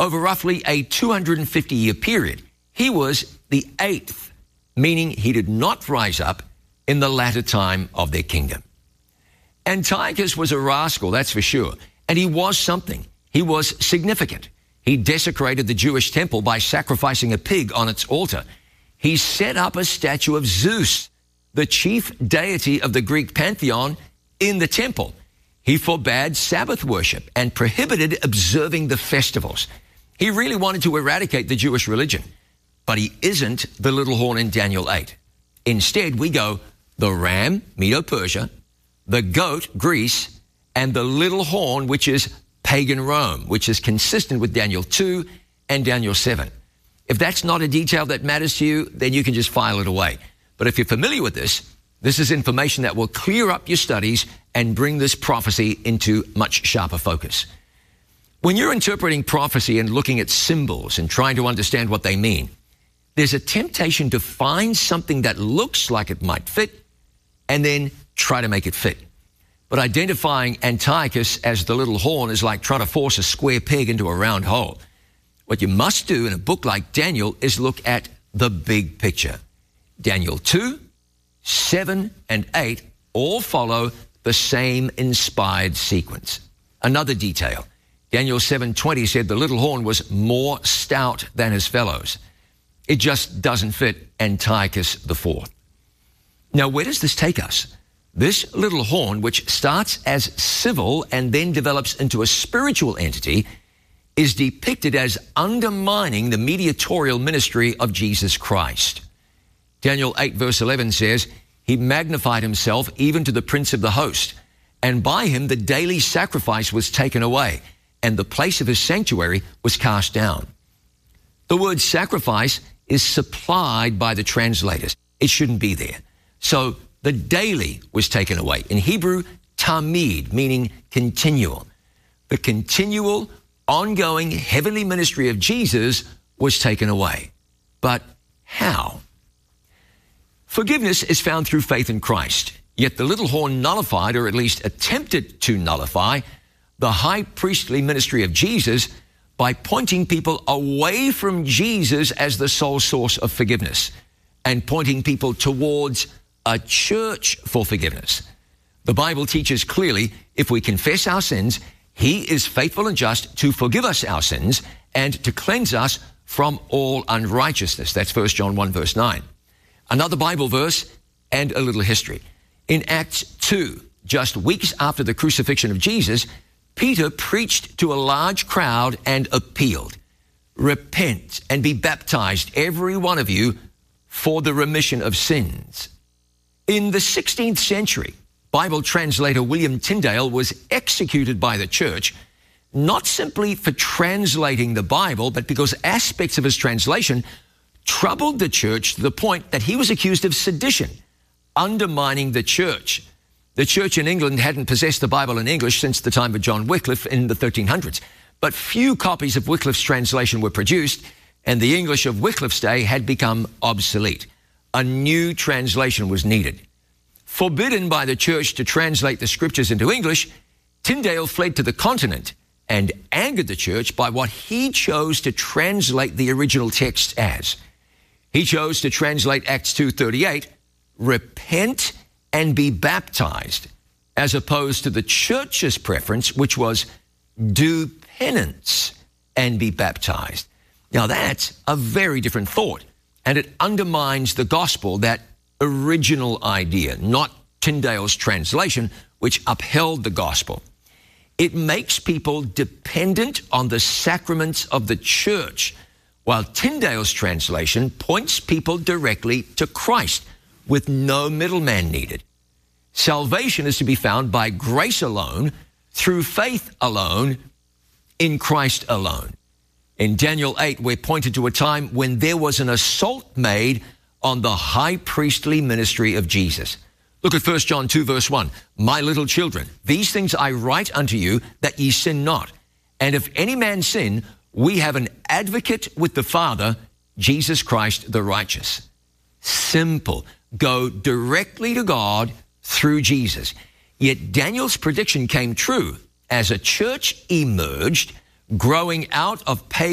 Over roughly a 250-year period, he was the eighth, meaning he did not rise up in the latter time of their kingdom. Antiochus was a rascal, that's for sure, and he was something. He was significant. He desecrated the Jewish temple by sacrificing a pig on its altar. He set up a statue of Zeus, the chief deity of the Greek pantheon, in the temple. He forbade Sabbath worship and prohibited observing the festivals. He really wanted to eradicate the Jewish religion, but he isn't the little horn in Daniel 8. Instead, we go the ram, Medo-Persia, the goat, Greece, and the little horn, which is pagan Rome, which is consistent with Daniel 2 and Daniel 7. If that's not a detail that matters to you, then you can just file it away. But if you're familiar with this, this is information that will clear up your studies and bring this prophecy into much sharper focus. When you're interpreting prophecy and looking at symbols and trying to understand what they mean, there's a temptation to find something that looks like it might fit and then try to make it fit. But identifying Antiochus as the little horn is like trying to force a square peg into a round hole. What you must do in a book like Daniel is look at the big picture. Daniel 2, 7, and 8 all follow the same inspired sequence. Another detail, Daniel 7:20 said the little horn was more stout than his fellows. It just doesn't fit Antiochus IV. Now, where does this take us? This little horn, which starts as civil and then develops into a spiritual entity, is depicted as undermining the mediatorial ministry of Jesus Christ. Daniel 8 verse 11 says, he magnified himself even to the prince of the host, and by him the daily sacrifice was taken away, and the place of his sanctuary was cast down. The word sacrifice is supplied by the translators. It shouldn't be there. So the daily was taken away. In Hebrew, tamid, meaning continual. The continual, ongoing heavenly ministry of Jesus was taken away. But how? Forgiveness is found through faith in Christ, yet the little horn nullified, or at least attempted to nullify, the high priestly ministry of Jesus by pointing people away from Jesus as the sole source of forgiveness and pointing people towards a church for forgiveness. The Bible teaches clearly, if we confess our sins, he is faithful and just to forgive us our sins and to cleanse us from all unrighteousness. That's 1 John 1 verse 9. Another Bible verse and a little history. In Acts 2, just weeks after the crucifixion of Jesus, Peter preached to a large crowd and appealed, repent and be baptized, every one of you, for the remission of sins. In the 16th century, Bible translator William Tyndale was executed by the church, not simply for translating the Bible, but because aspects of his translation troubled the church to the point that he was accused of sedition, undermining the church. The church in England hadn't possessed the Bible in English since the time of John Wycliffe in the 1300s, but few copies of Wycliffe's translation were produced, and the English of Wycliffe's day had become obsolete. A new translation was needed. Forbidden by the church to translate the scriptures into English, Tyndale fled to the continent and angered the church by what he chose to translate the original text as. He chose to translate Acts 2:38, repent and be baptized, as opposed to the church's preference, which was do penance and be baptized. Now that's a very different thought, and it undermines the gospel, that original idea, not Tyndale's translation, which upheld the gospel. It makes people dependent on the sacraments of the church, while Tyndale's translation points people directly to Christ with no middleman needed. Salvation is to be found by grace alone, through faith alone, in Christ alone. In Daniel 8, we're pointed to a time when there was an assault made on the high priestly ministry of Jesus. Look at 1 John 2 verse 1. My little children, these things I write unto you, that ye sin not. And if any man sin, we have an advocate with the Father, Jesus Christ the righteous. Simple. Go directly to God through Jesus. Yet Daniel's prediction came true as a church emerged, growing out of pagan